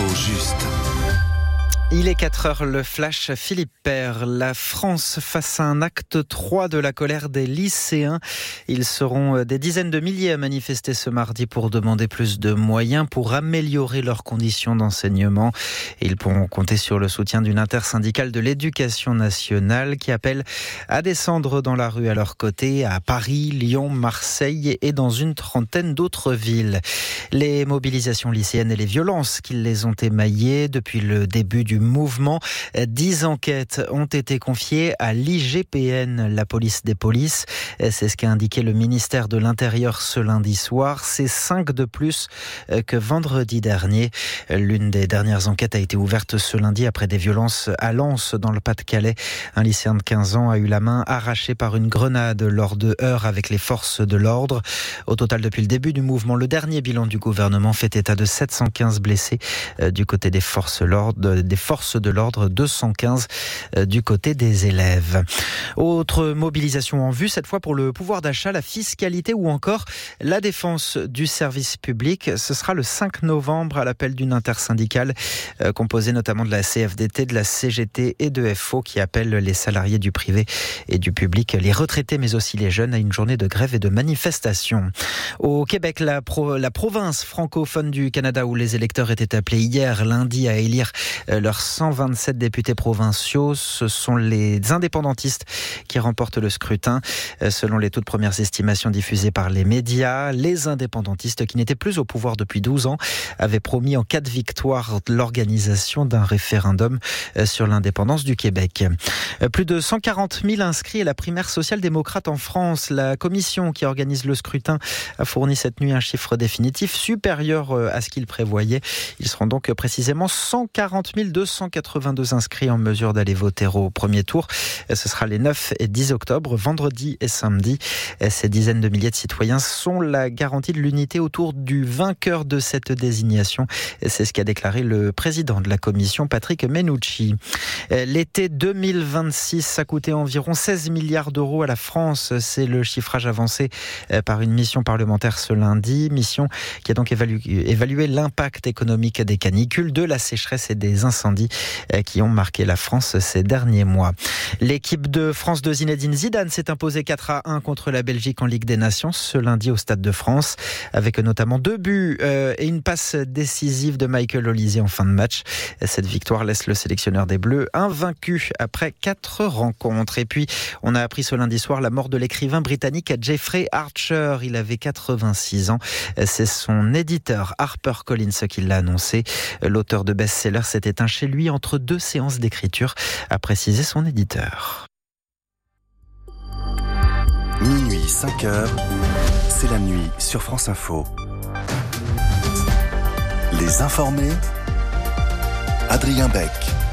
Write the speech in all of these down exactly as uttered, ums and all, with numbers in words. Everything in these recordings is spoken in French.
L'info juste. Il est quatre heures, le flash Philippe Père. La France face à un acte trois de la colère des lycéens. Ils seront des dizaines de milliers à manifester ce mardi pour demander plus de moyens pour améliorer leurs conditions d'enseignement. Et ils pourront compter sur le soutien d'une intersyndicale de l'éducation nationale qui appelle à descendre dans la rue à leur côté à Paris, Lyon, Marseille et dans une trentaine d'autres villes. Les mobilisations lycéennes et les violences qui les ont émaillées depuis le début du mouvement. Dix enquêtes ont été confiées à l'I G P N, la police des polices. C'est ce qu'a indiqué le ministère de l'Intérieur ce lundi soir. C'est cinq de plus que vendredi dernier. L'une des dernières enquêtes a été ouverte ce lundi après des violences à Lens, dans le Pas-de-Calais. Un lycéen de quinze ans a eu la main arrachée par une grenade lors de heurts avec les forces de l'ordre. Au total, depuis le début du mouvement, le dernier bilan du gouvernement fait état de sept cent quinze blessés du côté des forces de l'ordre, des forces de l'ordre, deux cent quinze du côté des élèves. Autre mobilisation en vue, cette fois pour le pouvoir d'achat, la fiscalité ou encore la défense du service public. Ce sera le cinq novembre à l'appel d'une intersyndicale euh, composée notamment de la C F D T, de la C G T et de F O qui appelle les salariés du privé et du public, les retraités mais aussi les jeunes à une journée de grève et de manifestation. Au Québec, la, pro, la province francophone du Canada où les électeurs étaient appelés hier lundi à élire euh, leurs cent vingt-sept députés provinciaux, ce sont les indépendantistes qui remportent le scrutin. Selon les toutes premières estimations diffusées par les médias, les indépendantistes, qui n'étaient plus au pouvoir depuis douze ans, avaient promis en cas de victoire l'organisation d'un référendum sur l'indépendance du Québec. Plus de cent quarante mille inscrits à la primaire social-démocrate en France. La commission qui organise le scrutin a fourni cette nuit un chiffre définitif supérieur à ce qu'il prévoyait. Ils seront donc précisément cent quarante mille deux cent quatre-vingt-deux inscrits en mesure d'aller voter au premier tour. Ce sera les neuf et dix octobre, vendredi et samedi. Ces dizaines de milliers de citoyens sont la garantie de l'unité autour du vainqueur de cette désignation. C'est ce qu'a déclaré le président de la commission, Patrick Menucci. L'été deux mille vingt-six a coûté environ seize milliards d'euros à la France. C'est le chiffrage avancé par une mission parlementaire ce lundi. Mission qui a donc évalué, évalué l'impact économique des canicules, de la sécheresse et des incendies qui ont marqué la France ces derniers mois. L'équipe de France de Zinedine Zidane s'est imposée quatre à un contre la Belgique en Ligue des Nations ce lundi au Stade de France, avec notamment deux buts et une passe décisive de Michael Olise en fin de match. Cette victoire laisse le sélectionneur des Bleus invaincu après quatre rencontres. Et puis, on a appris ce lundi soir la mort de l'écrivain britannique Jeffrey Archer. Il avait quatre-vingt-six ans. C'est son éditeur HarperCollins qui l'a annoncé. L'auteur de best-seller s'est éteint chez lui entre deux séances d'écriture, a précisé son éditeur. Minuit, cinq heures, c'est la nuit sur France Info. Les informés, Adrien Beck.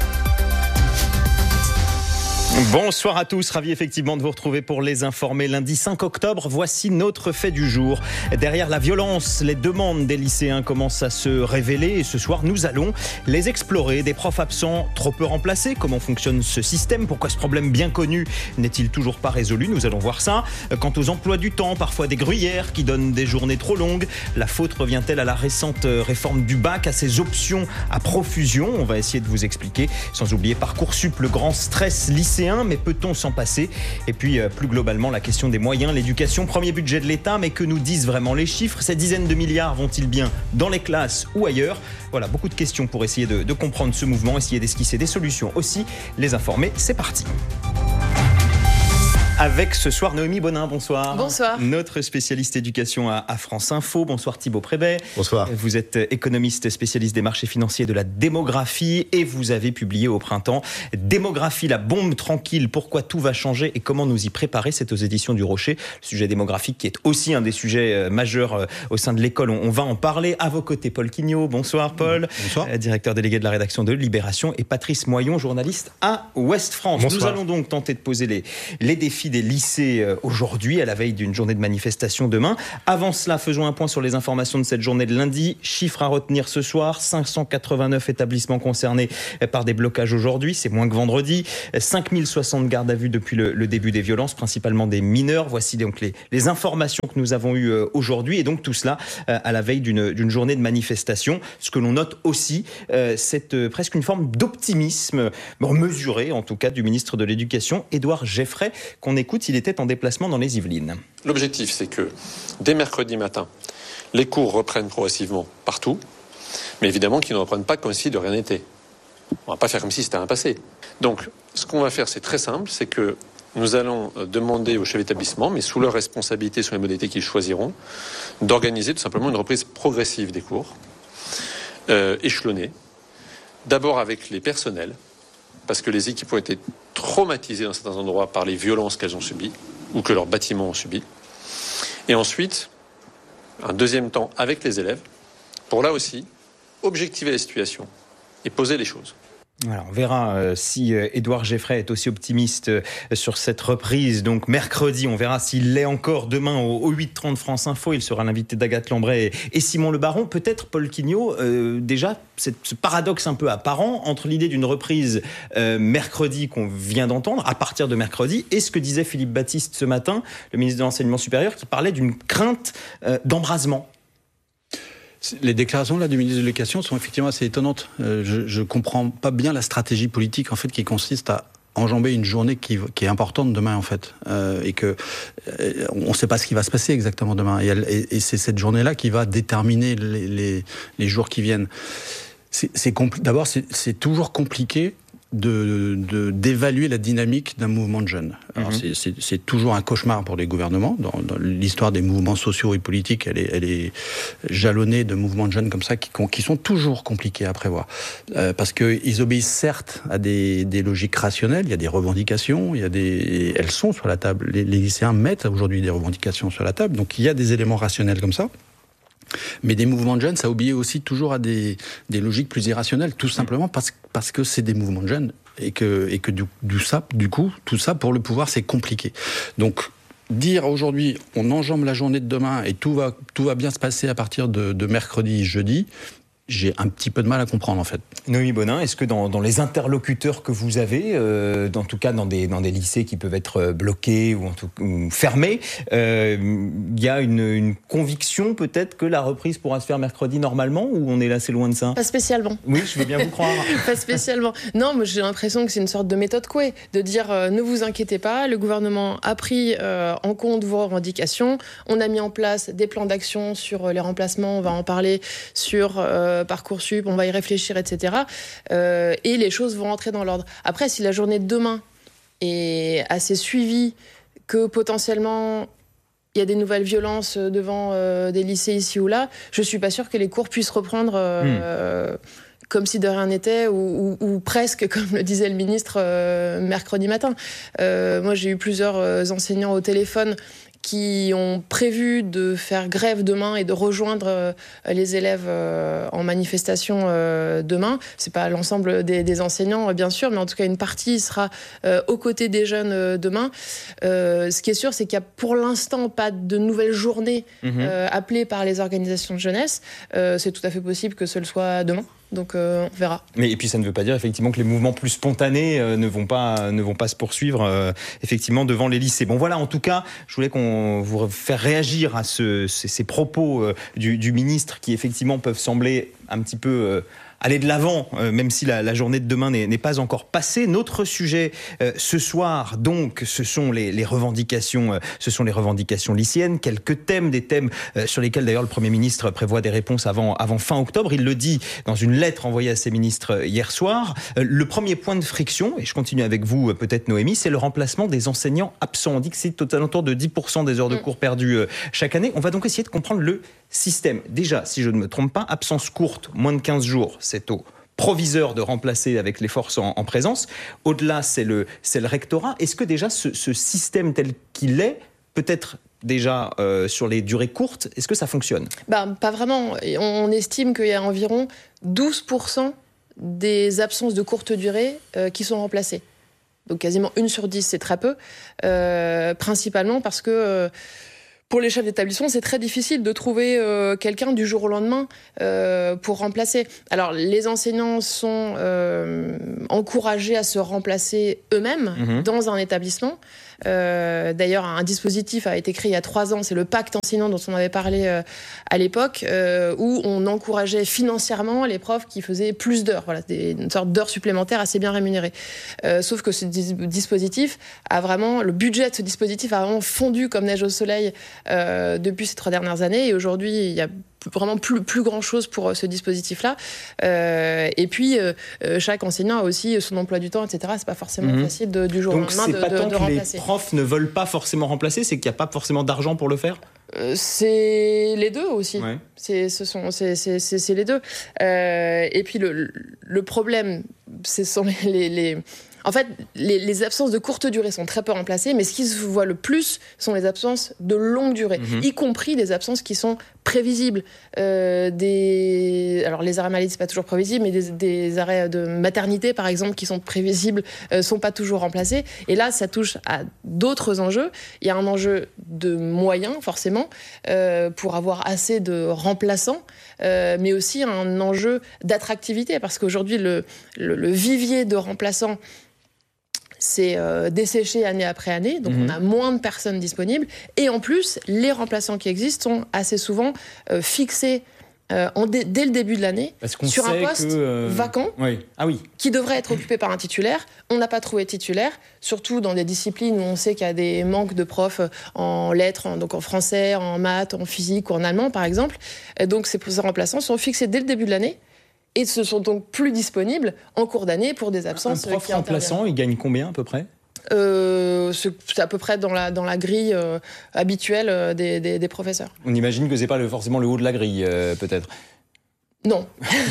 Bonsoir à tous, ravi effectivement de vous retrouver pour les informer. Lundi cinq octobre, voici notre fait du jour. Derrière la violence, les demandes des lycéens commencent à se révéler et ce soir, nous allons les explorer. Des profs absents, trop peu remplacés. Comment fonctionne ce système? Pourquoi ce problème bien connu n'est-il toujours pas résolu? Nous allons voir ça. Quant aux emplois du temps, parfois des gruyères qui donnent des journées trop longues. La faute revient-elle à la récente réforme du bac, à ses options à profusion? On va essayer de vous expliquer. Sans oublier Parcoursup, le grand stress lycéen. Mais peut-on s'en passer? Et puis plus globalement la question des moyens, l'éducation, premier budget de l'État, mais que nous disent vraiment les chiffres? Ces dizaines de milliards vont-ils bien dans les classes ou ailleurs? Voilà, beaucoup de questions pour essayer de, de comprendre ce mouvement, essayer d'esquisser des solutions aussi. Les informer, c'est parti. Avec ce soir Noémie Bonin, bonsoir. Bonsoir. Notre spécialiste éducation à, à France Info. Bonsoir Thibaut Prébet. Bonsoir. Vous êtes économiste spécialiste des marchés financiers et de la démographie et vous avez publié au printemps Démographie, la bombe tranquille, pourquoi tout va changer et comment nous y préparer. C'est aux éditions du Rocher. Le sujet démographique qui est aussi un des sujets majeurs au sein de l'école. On, on va en parler. À vos côtés, Paul Quignot. Bonsoir Paul. Bonsoir. Directeur délégué de la rédaction de Libération et Patrice Moyon, journaliste à Ouest France. Bonsoir. Nous allons donc tenter de poser les, les défis des lycées aujourd'hui, à la veille d'une journée de manifestation demain. Avant cela, faisons un point sur les informations de cette journée de lundi. Chiffre à retenir ce soir, cinq cent quatre-vingt-neuf établissements concernés par des blocages aujourd'hui, c'est moins que vendredi. cinq mille soixante gardes à vue depuis le, le début des violences, principalement des mineurs. Voici donc les, les informations que nous avons eues aujourd'hui, et donc tout cela à la veille d'une, d'une journée de manifestation. Ce que l'on note aussi, c'est presque une forme d'optimisme mesuré, en tout cas, du ministre de l'Éducation, Édouard Geffray, qu'on écoute. Il était en déplacement dans les Yvelines. L'objectif, c'est que dès mercredi matin, les cours reprennent progressivement partout, mais évidemment qu'ils ne reprennent pas comme si de rien n'était. On ne va pas faire comme si c'était un passé. Donc, ce qu'on va faire, c'est très simple, c'est que nous allons demander aux chefs d'établissement, mais sous leur responsabilité, sur les modalités qu'ils choisiront, d'organiser tout simplement une reprise progressive des cours, euh, échelonnée, d'abord avec les personnels, parce que les équipes ont été traumatisées dans certains endroits par les violences qu'elles ont subies, ou que leurs bâtiments ont subies. Et ensuite, un deuxième temps avec les élèves, pour là aussi, objectiver la situation et poser les choses. Alors, on verra euh, si euh, Édouard Geffray est aussi optimiste euh, sur cette reprise. Donc mercredi, on verra s'il l'est encore demain au, au huit trente France Info. Il sera l'invité d'Agathe Lambray et, et Simon Le Baron. Peut-être, Paul Quignot, euh, déjà cette, ce paradoxe un peu apparent entre l'idée d'une reprise euh, mercredi qu'on vient d'entendre, à partir de mercredi, et ce que disait Philippe Baptiste ce matin, le ministre de l'Enseignement supérieur, qui parlait d'une crainte euh, d'embrasement. Les déclarations là du ministre de l'Éducation sont effectivement assez étonnantes. Euh, je ne comprends pas bien la stratégie politique en fait qui consiste à enjamber une journée qui, qui est importante demain en fait, euh, et que euh, on ne sait pas ce qui va se passer exactement demain. Et, elle, et, et c'est cette journée-là qui va déterminer les, les, les jours qui viennent. C'est, c'est compli- D'abord, c'est, c'est toujours compliqué De, de, d'évaluer la dynamique d'un mouvement de jeunes. Alors mmh. c'est, c'est, c'est toujours un cauchemar pour les gouvernements. Dans, dans l'histoire des mouvements sociaux et politiques, elle est, elle est jalonnée de mouvements de jeunes comme ça qui, qui sont toujours compliqués à prévoir. Euh, parce qu'ils obéissent certes à des, des logiques rationnelles, il y a des revendications, il y a des, elles sont sur la table. Les, les lycéens mettent aujourd'hui des revendications sur la table, donc il y a des éléments rationnels comme ça. Mais des mouvements de jeunes, ça obéit aussi toujours à des, des logiques plus irrationnelles, tout simplement parce, parce que c'est des mouvements de jeunes et que, et que du, du, ça, du coup, tout ça, pour le pouvoir, c'est compliqué. Donc, dire aujourd'hui, on enjambe la journée de demain et tout va, tout va bien se passer à partir de, de mercredi, jeudi, j'ai un petit peu de mal à comprendre en fait. Noémie Bonin, est-ce que dans, dans les interlocuteurs que vous avez, euh, en tout cas dans des, dans des lycées qui peuvent être bloqués ou, en tout, ou fermés, il euh, y a une, une conviction peut-être que la reprise pourra se faire mercredi normalement, ou on est là assez loin de ça ? Pas spécialement. Oui, je veux bien vous croire. Pas spécialement. Non, mais j'ai l'impression que c'est une sorte de méthode Coué, de dire euh, ne vous inquiétez pas, le gouvernement a pris euh, en compte vos revendications, on a mis en place des plans d'action sur les remplacements, on va en parler sur euh, Parcoursup, on va y réfléchir, et cetera. Euh, et les choses vont rentrer dans l'ordre. Après, si la journée de demain est assez suivie, que potentiellement il y a des nouvelles violences devant euh, des lycées ici ou là, je suis pas sûre que les cours puissent reprendre euh, mmh. comme si de rien n'était, ou, ou, ou presque, comme le disait le ministre euh, mercredi matin. Euh, moi, j'ai eu plusieurs euh, enseignants au téléphone qui ont prévu de faire grève demain et de rejoindre euh, les élèves euh, en manifestation euh, demain. C'est pas l'ensemble des, des enseignants, bien sûr, mais en tout cas, une partie sera euh, aux côtés des jeunes euh, demain. Euh, ce qui est sûr, c'est qu'il n'y a pour l'instant pas de nouvelles journées mmh. euh, appelées par les organisations de jeunesse. Euh, c'est tout à fait possible que ce le soit demain. Donc euh, on verra. Mais et puis ça ne veut pas dire effectivement que les mouvements plus spontanés euh, ne vont pas ne vont pas se poursuivre euh, effectivement devant les lycées. Bon voilà, en tout cas, je voulais qu'on vous faire réagir à ce, ces, ces propos euh, du, du ministre qui effectivement peuvent sembler un petit peu euh, aller de l'avant, euh, même si la, la journée de demain n'est, n'est pas encore passée. Notre sujet euh, ce soir, donc, ce sont les, les revendications, euh, ce sont les revendications lycéennes. Quelques thèmes, des thèmes euh, sur lesquels d'ailleurs le Premier ministre prévoit des réponses avant, avant fin octobre. Il le dit dans une lettre envoyée à ses ministres hier soir. Euh, le premier point de friction, et je continue avec vous euh, peut-être Noémie, c'est le remplacement des enseignants absents. On dit que c'est au alentour de dix pour cent des heures de cours perdues euh, chaque année. On va donc essayer de comprendre le système. Déjà, si je ne me trompe pas, absence courte, moins de quinze jours, c'est au proviseur de remplacer avec les forces en, en présence. Au-delà, c'est le, c'est le rectorat. Est-ce que déjà ce, ce système tel qu'il est, peut-être déjà euh, sur les durées courtes, est-ce que ça fonctionne ? Bah, pas vraiment. On estime qu'il y a environ douze pour cent des absences de courte durée euh, qui sont remplacées. Donc quasiment une sur dix, c'est très peu. Euh, principalement parce que... Euh, Pour les chefs d'établissement, c'est très difficile de trouver euh, quelqu'un du jour au lendemain euh, pour remplacer. Alors, les enseignants sont euh, encouragés à se remplacer eux-mêmes mmh. dans un établissement. Euh, d'ailleurs, un dispositif a été créé il y a trois ans, c'est le pacte enseignant dont on avait parlé euh, à l'époque, euh, où on encourageait financièrement les profs qui faisaient plus d'heures, voilà, des, une sorte d'heures supplémentaires assez bien rémunérées. Euh, sauf que ce dis- dispositif a vraiment, le budget de ce dispositif a vraiment fondu comme neige au soleil euh, depuis ces trois dernières années, et aujourd'hui il y a vraiment plus, plus grand chose pour ce dispositif-là. Euh, et puis, euh, chaque enseignant a aussi son emploi du temps, et cetera. C'est pas forcément mmh. facile de, du jour Donc, au lendemain de, de, pas de, tant de que remplacer. Les profs ne veulent pas forcément remplacer, c'est qu'il n'y a pas forcément d'argent pour le faire. Euh, c'est les deux aussi. Ouais. C'est, ce sont, c'est, c'est, c'est, c'est les deux. Euh, et puis, le, le problème, ce sont les... les, les En fait, les, les absences de courte durée sont très peu remplacées, mais ce qui se voit le plus sont les absences de longue durée, mmh. y compris des absences qui sont prévisibles. Euh, des... Alors, les arrêts maladie, c'est pas toujours prévisible, mais des, des arrêts de maternité, par exemple, qui sont prévisibles, euh, sont pas toujours remplacés. Et là, ça touche à d'autres enjeux. Il y a un enjeu de moyens, forcément, euh, pour avoir assez de remplaçants, euh, mais aussi un enjeu d'attractivité, parce qu'aujourd'hui, le, le, le vivier de remplaçants c'est euh, desséché année après année, donc mmh. on a moins de personnes disponibles. Et en plus, les remplaçants qui existent sont assez souvent euh, fixés euh, en dé- dès le début de l'année sur un poste que, euh... vacant oui. Ah oui. qui devrait être occupé par un titulaire. On n'a pas trouvé de titulaire, surtout dans des disciplines où on sait qu'il y a des manques de profs en lettres, en, donc en français, en maths, en physique ou en allemand, par exemple. Et donc ces remplaçants sont fixés dès le début de l'année. Et se sont donc plus disponibles en cours d'année pour des absences. Un prof qui remplaçant, il gagne combien à peu près ? euh, c'est, c'est à peu près dans la, dans la grille euh, habituelle euh, des, des, des professeurs. On imagine que ce n'est pas le, forcément le haut de la grille, euh, peut-être. Non.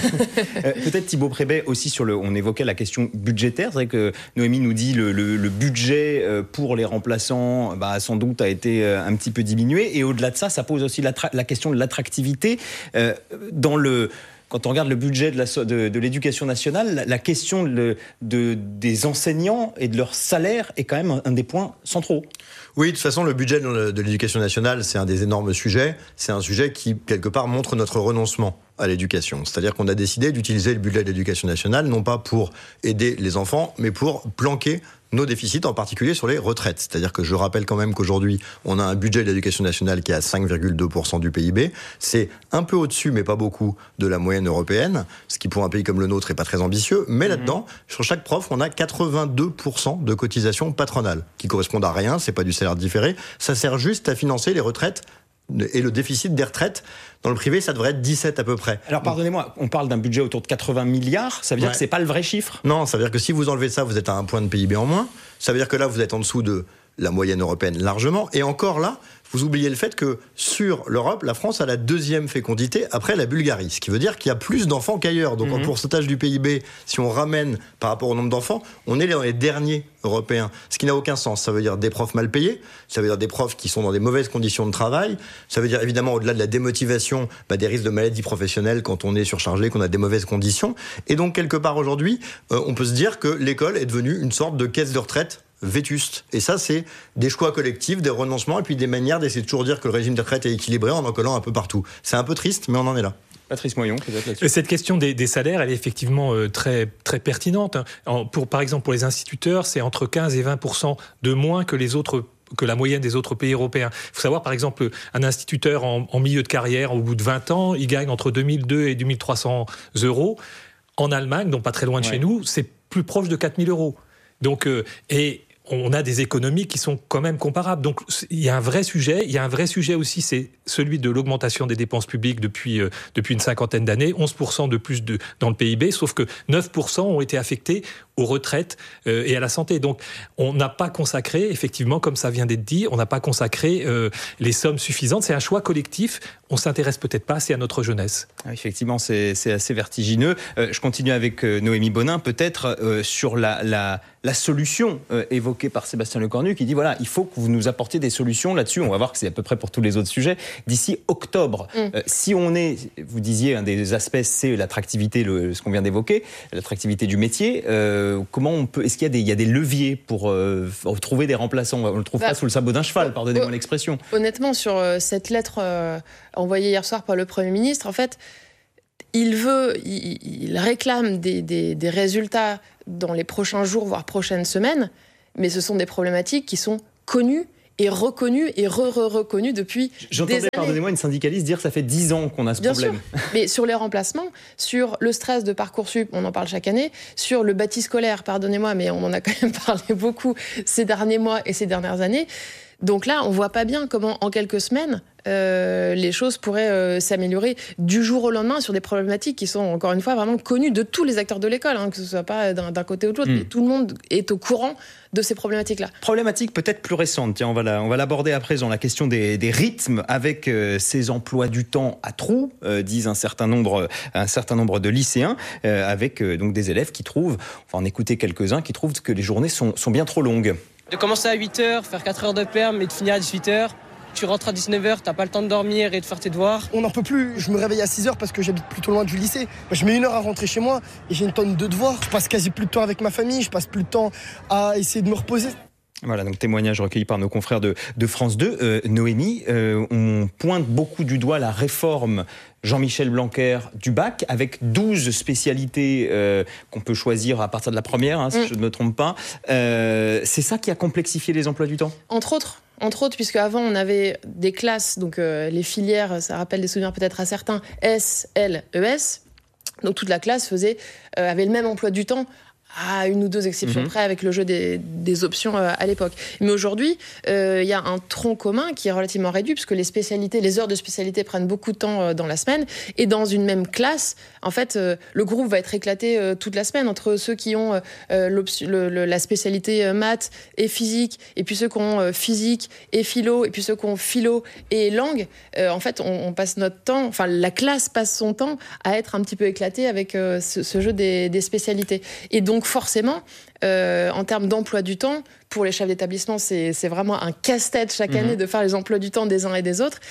euh, peut-être Thibaut Prébet aussi sur le. On évoquait la question budgétaire. C'est vrai que Noémie nous dit le, le, le budget pour les remplaçants, bah, sans doute a été un petit peu diminué. Et au-delà de ça, ça pose aussi la, tra- la question de l'attractivité euh, dans le. Quand on regarde le budget de, la, de, de l'éducation nationale, la, la question de, de, des enseignants et de leur salaire est quand même un, un des points centraux. Oui, de toute façon, le budget de, de l'éducation nationale, c'est un des énormes sujets. C'est un sujet qui, quelque part, montre notre renoncement à l'éducation. C'est-à-dire qu'on a décidé d'utiliser le budget de l'éducation nationale, non pas pour aider les enfants, mais pour planquer nos déficits, en particulier sur les retraites. C'est-à-dire que je rappelle quand même qu'aujourd'hui, on a un budget de l'éducation nationale qui est à cinq virgule deux pour cent du P I B. C'est un peu au-dessus, mais pas beaucoup, de la moyenne européenne, ce qui pour un pays comme le nôtre n'est pas très ambitieux. Mais mmh. là-dedans, sur chaque prof, on a quatre-vingt-deux pour cent de cotisations patronales, qui correspondent à rien, c'est pas du salaire différé. Ça sert juste à financer les retraites et le déficit des retraites. Dans le privé, ça devrait être dix-sept à peu près. Alors pardonnez-moi, on parle d'un budget autour de quatre-vingts milliards, ça veut dire ouais. que c'est pas le vrai chiffre ? Non, ça veut dire que si vous enlevez ça, vous êtes à un point de P I B en moins. Ça veut dire que là, vous êtes en dessous de la moyenne européenne largement. Et encore là, vous oubliez le fait que sur l'Europe, la France a la deuxième fécondité après la Bulgarie. Ce qui veut dire qu'il y a plus d'enfants qu'ailleurs. Donc mmh. en pourcentage du P I B, si on ramène par rapport au nombre d'enfants, on est dans les derniers européens. Ce qui n'a aucun sens. Ça veut dire des profs mal payés, ça veut dire des profs qui sont dans des mauvaises conditions de travail, ça veut dire évidemment au-delà de la démotivation, bah, des risques de maladies professionnelles quand on est surchargé, qu'on a des mauvaises conditions. Et donc quelque part aujourd'hui, euh, on peut se dire que l'école est devenue une sorte de caisse de retraite vétuste. Et ça, c'est des choix collectifs, des renoncements, et puis des manières d'essayer de toujours dire que le régime de retraite est équilibré en en collant un peu partout. C'est un peu triste, mais on en est là. Patrice Moyon, peut-être là-dessus. Cette question des, des salaires, elle est effectivement euh, très, très pertinente. En, pour, par exemple, pour les instituteurs, c'est entre quinze et vingt pour cent de moins que les autres que la moyenne des autres pays européens. Il faut savoir, par exemple, un instituteur en, en milieu de carrière, au bout de vingt ans, il gagne entre deux mille deux et deux mille trois cents euros. En Allemagne, donc pas très loin de ouais. chez nous, c'est plus proche de quatre mille euros. Donc, euh, et on a des économies qui sont quand même comparables. Donc, il y a un vrai sujet. Il y a un vrai sujet aussi, c'est celui de l'augmentation des dépenses publiques depuis, euh, depuis une cinquantaine d'années. onze pour cent de plus de, dans le P I B, sauf que neuf pour cent ont été affectés aux retraites euh, et à la santé. Donc, on n'a pas consacré, effectivement, comme ça vient d'être dit, on n'a pas consacré euh, les sommes suffisantes. C'est un choix collectif. On ne s'intéresse peut-être pas assez à notre jeunesse. Ah, effectivement, c'est, c'est assez vertigineux. Euh, je continue avec euh, Noémie Bonin, peut-être euh, sur la, la, la solution euh, évoquée par Sébastien Lecornu, qui dit voilà, il faut que vous nous apportiez des solutions là-dessus. On va voir que c'est à peu près pour tous les autres sujets. D'ici octobre, mm. euh, si on est, vous disiez, un des aspects, c'est l'attractivité, le, ce qu'on vient d'évoquer, l'attractivité du métier. Euh, euh, comment on peut, est-ce qu'il y a des, il y a des leviers pour euh, trouver des remplaçants? On ne le trouve bah, pas sous le sabot d'un cheval, pardonnez-moi euh, l'expression. Honnêtement, sur euh, cette lettre euh, envoyée hier soir par le Premier ministre, en fait, il veut, il, il réclame des, des, des résultats dans les prochains jours, voire prochaines semaines, mais ce sont des problématiques qui sont connues et reconnu et re-re-reconnu depuis J'entendais, des années. Pardonnez-moi, une syndicaliste dire que ça fait dix ans qu'on a ce Bien problème. Sûr. Mais sur les remplacements, sur le stress de Parcoursup, on en parle chaque année, sur le bâti scolaire, pardonnez-moi, mais on en a quand même parlé beaucoup ces derniers mois et ces dernières années. Donc là, on voit pas bien comment, en quelques semaines, euh, les choses pourraient euh, s'améliorer du jour au lendemain sur des problématiques qui sont, encore une fois, vraiment connues de tous les acteurs de l'école, hein, que ce soit pas d'un, d'un côté ou de l'autre, mmh. mais tout le monde est au courant de ces problématiques-là. Problématique peut-être plus récente, tiens, on va, la, on va l'aborder à présent, la question des, des rythmes avec euh, ces emplois du temps à trous, euh, disent un certain nombre, un certain nombre de lycéens, euh, avec euh, donc des élèves qui trouvent, on va en écouter quelques-uns, qui trouvent que les journées sont, sont bien trop longues. De commencer à huit heures, faire quatre heures de perm et de finir à dix-huit heures. Tu rentres à dix-neuf heures, t'as pas le temps de dormir et de faire tes devoirs. On n'en peut plus, je me réveille à six heures parce que j'habite plutôt loin du lycée. Je mets une heure à rentrer chez moi et j'ai une tonne de devoirs. Je passe quasi plus de temps avec ma famille, je passe plus de temps à essayer de me reposer. Voilà, donc témoignage recueilli par nos confrères de, de France deux. Euh, Noémie, euh, on pointe beaucoup du doigt la réforme Jean-Michel Blanquer du bac, avec douze spécialités euh, qu'on peut choisir à partir de la première, hein, si mmh. je ne me trompe pas. Euh, c'est ça qui a complexifié les emplois du temps ? Entre autres. Entre autres, puisque avant on avait des classes, donc euh, les filières, ça rappelle des souvenirs peut-être à certains, S, L, E S. Donc toute la classe faisait, euh, avait le même emploi du temps, à une ou deux exceptions mmh. près avec le jeu des, des options euh, à l'époque. Mais aujourd'hui, il euh, y a un tronc commun qui est relativement réduit, puisque les spécialités, les heures de spécialité prennent beaucoup de temps euh, dans la semaine. Et dans une même classe, en fait, euh, le groupe va être éclaté euh, toute la semaine entre ceux qui ont euh, le, le, la spécialité euh, maths et physique, et puis ceux qui ont euh, physique et philo, et puis ceux qui ont philo et langue. Euh, en fait, on, on passe notre temps, enfin la classe passe son temps à être un petit peu éclatée avec euh, ce, ce jeu des, des spécialités. Et donc forcément, euh, en termes d'emploi du temps, pour les chefs d'établissement, c'est, c'est vraiment un casse-tête chaque mmh. année de faire les emplois du temps des uns et des autres.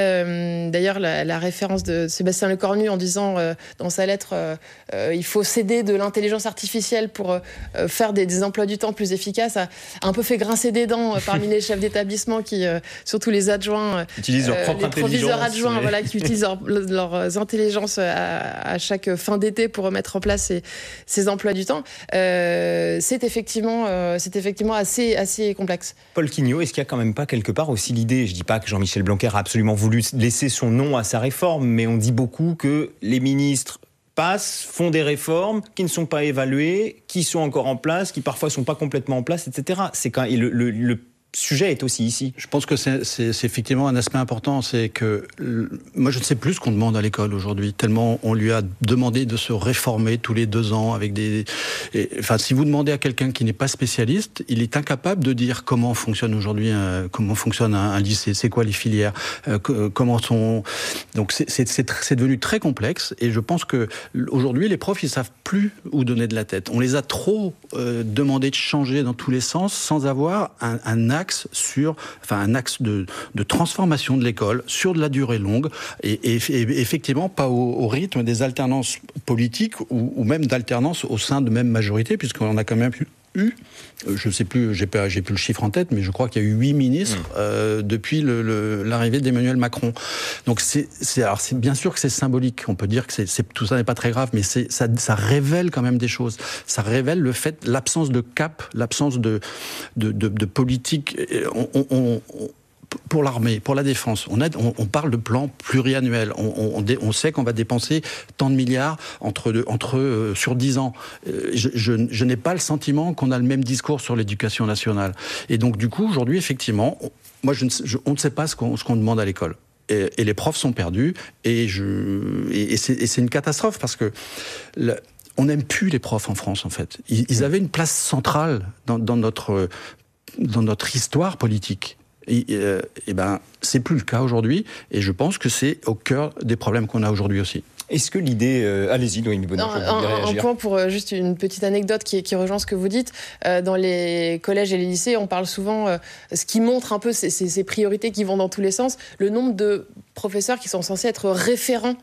Euh, d'ailleurs, la, la référence de Sébastien Lecornu en disant euh, dans sa lettre euh, euh, il faut céder de l'intelligence artificielle pour euh, faire des, des emplois du temps plus efficaces, a, a un peu fait grincer des dents euh, parmi les chefs d'établissement qui, euh, surtout les adjoints, utilisent leur propre les proviseurs adjoints, mais... voilà, qui utilisent leur, leurs intelligences à, à chaque fin d'été pour mettre en place ces, ces emplois du temps. Euh, c'est effectivement, euh, c'est effectivement assez Assez, assez complexe. Paul Quignot, est-ce qu'il n'y a quand même pas quelque part aussi l'idée, je ne dis pas que Jean-Michel Blanquer a absolument voulu laisser son nom à sa réforme, mais on dit beaucoup que les ministres passent, font des réformes qui ne sont pas évaluées, qui sont encore en place, qui parfois ne sont pas complètement en place, et cetera. C'est quand, et le, le, le sujet est aussi ici. Je pense que c'est, c'est, c'est effectivement un aspect important, c'est que le, moi je ne sais plus ce qu'on demande à l'école aujourd'hui, tellement on lui a demandé de se réformer tous les deux ans avec des... Et, enfin, si vous demandez à quelqu'un qui n'est pas spécialiste, il est incapable de dire comment fonctionne aujourd'hui, un, comment fonctionne un, un lycée, c'est quoi les filières, euh, comment sont... Donc c'est, c'est, c'est, c'est devenu très complexe, et je pense que aujourd'hui les profs ils savent plus où donner de la tête. On les a trop euh, demandé de changer dans tous les sens sans avoir un, un axe sur, enfin un axe de, de transformation de l'école sur de la durée longue et, et, et effectivement pas au, au rythme des alternances politiques ou, ou même d'alternance au sein de même majorité, puisqu'on a quand même eu, je ne sais plus, j'ai pas, j'ai plus le chiffre en tête, mais je crois qu'il y a eu huit ministres mmh. euh, depuis le, le, l'arrivée d'Emmanuel Macron. Donc c'est, c'est, alors c'est bien sûr que c'est symbolique. On peut dire que c'est, c'est, tout ça n'est pas très grave, mais c'est, ça, ça révèle quand même des choses. Ça révèle le fait, l'absence de cap, l'absence de, de, de, de politique. On, on, on, pour l'armée, pour la défense, on, a, on, on parle de plan pluriannuel. On, on, on sait qu'on va dépenser tant de milliards entre, entre, euh, sur dix ans. Euh, je, je, je n'ai pas le sentiment qu'on a le même discours sur l'éducation nationale. Et donc, du coup, aujourd'hui, effectivement, on, moi, je ne, je, on ne sait pas ce qu'on, ce qu'on demande à l'école. Et, et les profs sont perdus. Et, je, et, et, c'est, et c'est une catastrophe parce que... Le, on n'aime plus les profs en France, en fait. Ils, ils avaient une place centrale dans, dans, notre, dans notre histoire politique. Et, euh, et ben, c'est plus le cas aujourd'hui, et je pense que c'est au cœur des problèmes qu'on a aujourd'hui aussi. Est-ce que l'idée... Euh, allez-y, Noémie Bonnet, non, un, un point pour euh, juste une petite anecdote qui, qui rejoint ce que vous dites. Euh, dans les collèges et les lycées, on parle souvent, euh, ce qui montre un peu ces, ces, ces priorités qui vont dans tous les sens, le nombre de professeurs qui sont censés être référents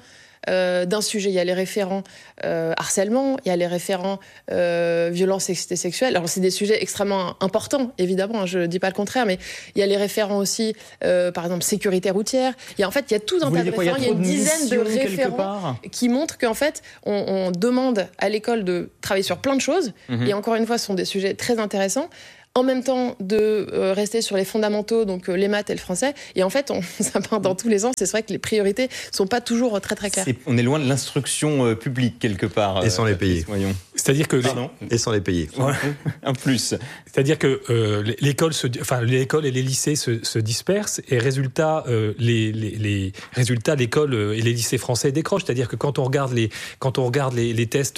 euh, d'un sujet. Il y a les référents euh, harcèlement, il y a les référents euh, violence et sexuelle. Alors c'est des sujets extrêmement importants, évidemment, hein, je ne dis pas le contraire, mais il y a les référents aussi, euh, par exemple, sécurité routière. Il y a, en fait, il y a tout un tas de référents, il y a une dizaine de référents qui montrent qu'en fait, on, on demande à l'école de travailler sur plein de choses. Mmh. Et encore une fois, ce sont des sujets très intéressants. En même temps, de euh, rester sur les fondamentaux, donc euh, les maths et le français. Et en fait, on, ça part dans tous les sens. C'est vrai que les priorités ne sont pas toujours très très claires. C'est, on est loin de l'instruction euh, publique, quelque part. Et sans euh, les payer. Voyons. C'est-à-dire que... Pardon. Et sans les payer. Ouais. Un plus. C'est-à-dire que euh, l'école, se, enfin, l'école et les lycées se, se dispersent et résultat, euh, les, les, les résultats, l'école et les lycées français décrochent. C'est-à-dire que quand on regarde les, quand on regarde les, les tests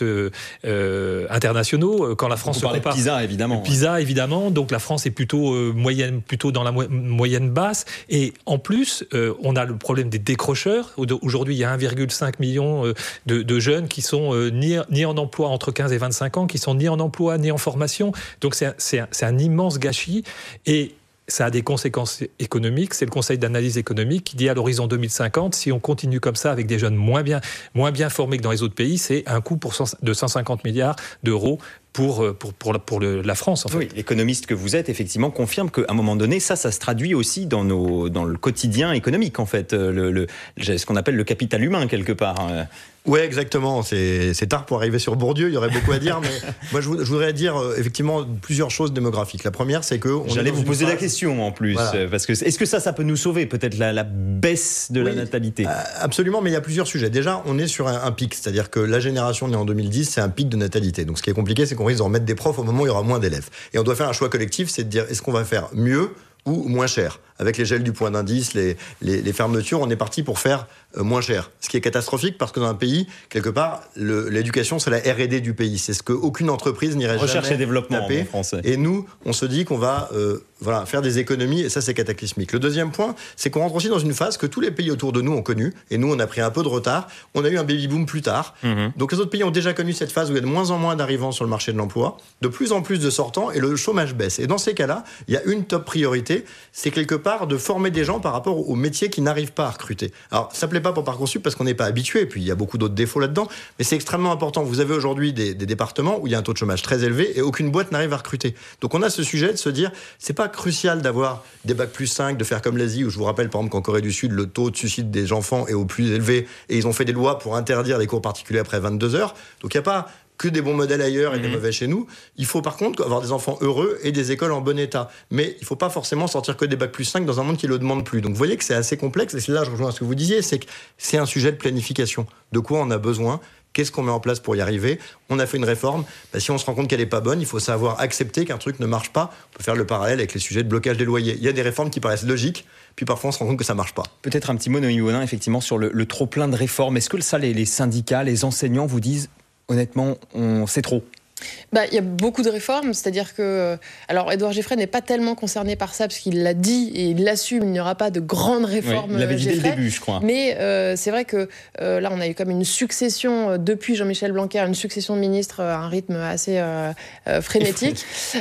euh, internationaux, quand la France on se compare... PISA, évidemment. PISA, évidemment. Donc la France est plutôt euh, moyenne, plutôt dans la mo- moyenne basse. Et en plus, euh, on a le problème des décrocheurs. Aujourd'hui, il y a un virgule cinq million euh, de, de jeunes qui sont euh, ni, ni en emploi entre quinze et vingt-cinq ans, qui sont ni en emploi ni en formation. Donc c'est un, c'est un, c'est un immense gâchis. Et ça a des conséquences économiques. C'est le Conseil d'analyse économique qui dit à l'horizon deux mille cinquante, si on continue comme ça avec des jeunes moins bien, moins bien formés que dans les autres pays, c'est un coût pour cent, de cent cinquante milliards d'euros pour, pour, pour, la, pour le, la France. En fait. Oui, l'économiste que vous êtes, effectivement, confirme qu'à un moment donné, ça, ça se traduit aussi dans, nos, dans le quotidien économique, en fait. Le, le, ce qu'on appelle le capital humain, quelque part. Oui, exactement. C'est, c'est tard pour arriver sur Bourdieu, il y aurait beaucoup à dire, mais moi je voudrais dire euh, effectivement plusieurs choses démographiques. La première, c'est que... On J'allais vous poser phase... la question en plus, voilà. parce que est-ce que ça, ça peut nous sauver, peut-être la, la baisse de oui, la natalité? euh, Absolument, mais il y a plusieurs sujets. Déjà, on est sur un, un pic, c'est-à-dire que la génération née en deux mille dix, c'est un pic de natalité. Donc ce qui est compliqué, c'est qu'on risque de remettre des profs au moment où il y aura moins d'élèves. Et on doit faire un choix collectif, c'est de dire est-ce qu'on va faire mieux ou moins cher. Avec les gels du point d'indice, les, les, les fermetures, on est parti pour faire euh, moins cher. Ce qui est catastrophique parce que dans un pays, quelque part, le, l'éducation, c'est la R et D du pays. C'est ce qu'aucune entreprise n'irait jamais Recherche et développement taper. En français. Et nous, on se dit qu'on va euh, voilà, faire des économies et ça, c'est cataclysmique. Le deuxième point, c'est qu'on rentre aussi dans une phase que tous les pays autour de nous ont connue. Et nous, on a pris un peu de retard. On a eu un baby-boom plus tard. Mm-hmm. Donc les autres pays ont déjà connu cette phase où il y a de moins en moins d'arrivants sur le marché de l'emploi, de plus en plus de sortants et le chômage baisse. Et dans ces cas-là, il y a une top priorité, c'est quelque part de former des gens par rapport aux métiers qui n'arrivent pas à recruter. Alors, ça ne plaît pas pour Parcoursup parce qu'on n'est pas habitué, et puis il y a beaucoup d'autres défauts là-dedans, mais c'est extrêmement important. Vous avez aujourd'hui des, des départements où il y a un taux de chômage très élevé et aucune boîte n'arrive à recruter. Donc on a ce sujet de se dire, c'est pas crucial d'avoir des bacs plus cinq, de faire comme l'Asie, où je vous rappelle par exemple qu'en Corée du Sud, le taux de suicide des enfants est au plus élevé, et ils ont fait des lois pour interdire les cours particuliers après vingt-deux heures. Donc il n'y a pas que des bons modèles ailleurs et mmh. des mauvais chez nous. Il faut par contre avoir des enfants heureux et des écoles en bon état. Mais il ne faut pas forcément sortir que des bacs plus cinq dans un monde qui ne le demande plus. Donc vous voyez que c'est assez complexe. Et c'est là, je rejoins ce que vous disiez, c'est que c'est un sujet de planification. De quoi on a besoin ? Qu'est-ce qu'on met en place pour y arriver ? On a fait une réforme. Bah, si on se rend compte qu'elle n'est pas bonne, il faut savoir accepter qu'un truc ne marche pas. On peut faire le parallèle avec les sujets de blocage des loyers. Il y a des réformes qui paraissent logiques, puis parfois on se rend compte que ça ne marche pas. Peut-être un petit mot, Noémie Bonin, effectivement, sur le, le trop-plein de réformes. Est-ce que ça, les, les syndicats, les enseignants vous disent honnêtement, on sait trop? Bah, il y a beaucoup de réformes, c'est-à-dire que... Alors, Édouard Geffray n'est pas tellement concerné par ça, parce qu'il l'a dit et il l'assume, il n'y aura pas de grandes réformes. Oui, il l'avait dit dès le début, je crois. Mais euh, c'est vrai que euh, là, on a eu comme une succession, euh, depuis Jean-Michel Blanquer, une succession de ministres à un rythme assez euh, euh, frénétique.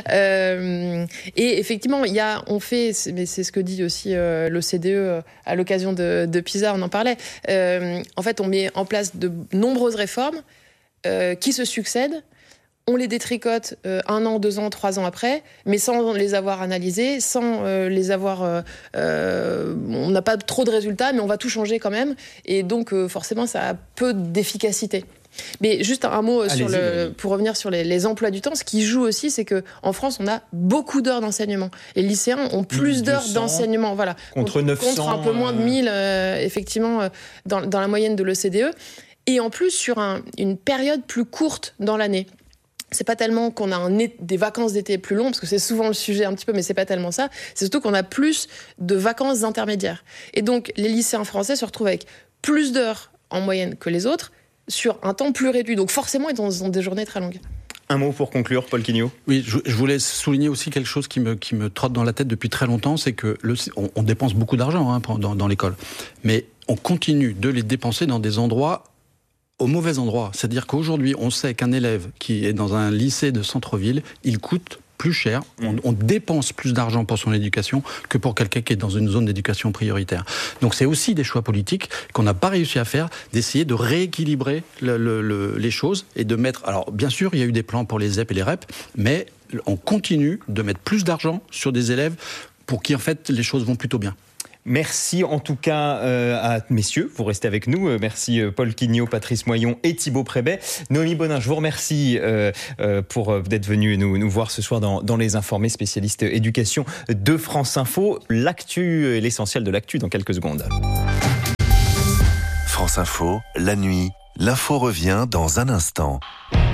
euh, et effectivement, il y a, on fait, c'est, mais c'est ce que dit aussi euh, l'O C D E à l'occasion de, de PISA, on en parlait. Euh, en fait, on met en place de nombreuses réformes euh, qui se succèdent. On les détricote euh, un an, deux ans, trois ans après, mais sans les avoir analysés, sans euh, les avoir... Euh, euh, on n'a pas trop de résultats, mais on va tout changer quand même. Et donc, euh, forcément, ça a peu d'efficacité. Mais juste un mot euh, sur le, pour revenir sur les, les emplois du temps. Ce qui joue aussi, c'est qu'en France, on a beaucoup d'heures d'enseignement. Les lycéens ont plus d'heures d'enseignement. Voilà. Contre neuf cents. Contre un peu moins de mille, euh, effectivement, euh, dans, dans la moyenne de l'O C D E. Et en plus, sur un, une période plus courte dans l'année. C'est pas tellement qu'on a un, des vacances d'été plus longues, parce que c'est souvent le sujet un petit peu, mais c'est pas tellement ça. C'est surtout qu'on a plus de vacances intermédiaires. Et donc, les lycéens français se retrouvent avec plus d'heures en moyenne que les autres, sur un temps plus réduit. Donc forcément, ils ont des journées très longues. Un mot pour conclure, Paul Quignot. Oui, je, je voulais souligner aussi quelque chose qui me, qui me trotte dans la tête depuis très longtemps, c'est que le, on, on dépense beaucoup d'argent hein, dans, dans l'école, mais on continue de les dépenser dans des endroits au mauvais endroit. C'est-à-dire qu'aujourd'hui, on sait qu'un élève qui est dans un lycée de centre-ville, il coûte plus cher, on, on dépense plus d'argent pour son éducation que pour quelqu'un qui est dans une zone d'éducation prioritaire. Donc c'est aussi des choix politiques qu'on n'a pas réussi à faire, d'essayer de rééquilibrer le, le, le, les choses et de mettre... Alors bien sûr, il y a eu des plans pour les Z E P et les R E P, mais on continue de mettre plus d'argent sur des élèves pour qui en fait les choses vont plutôt bien. Merci en tout cas euh, à messieurs, vous restez avec nous. Euh, merci euh, Paul Quignot, Patrice Moyon et Thibaut Prébet. Noémie Bonin, je vous remercie euh, euh, pour euh, d'être venu nous, nous voir ce soir dans, dans Les Informés, spécialistes éducation de France Info. L'actu et l'essentiel de l'actu dans quelques secondes. France Info, la nuit, l'info revient dans un instant.